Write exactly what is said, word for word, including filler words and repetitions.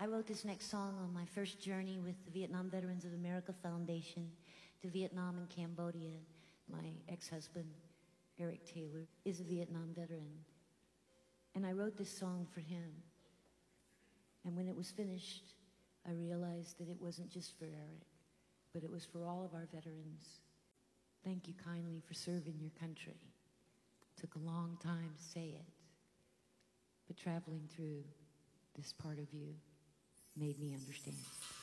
I wrote this next song on my first journey with the Vietnam Veterans of America Foundation to Vietnam and Cambodia. My ex-husband, Eric Taylor, is a Vietnam veteran. And I wrote this song for him. And when it was finished, I realized that it wasn't just for Eric, but it was for all of our veterans. Thank you kindly for serving your country. It took a long time to say it, but traveling through this part of you made me understand.